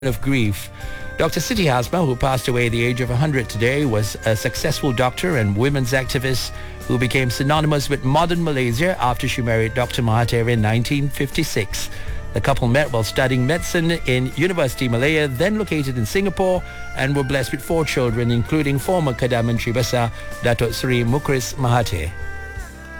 of grief. Dr. Siti Hasma, who passed away at the age of 100 today, was a successful doctor and women's activist who became synonymous with modern Malaysia after she married Dr. Mahathir in 1956. The couple met while studying medicine in University Malaya, then located in Singapore, and were blessed with 4 children, including former Perdana Menteri Besar Datuk Seri Mukhris Mahathir.